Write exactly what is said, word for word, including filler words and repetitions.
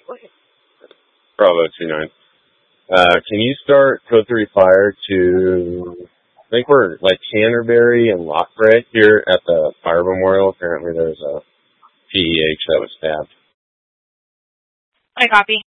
Bravo two nine. Uh, can you start code three fire to, I think we're like Canterbury and Lockbray here at the fire memorial. Apparently there's a P E H that was stabbed. I copy.